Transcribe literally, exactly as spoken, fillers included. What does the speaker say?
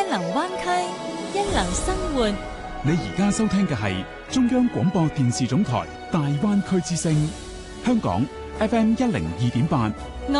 能灣區，一流生活。 你而家收聽嘅係中央廣播電視總台大灣區之聲，香港 F M 一零二點八。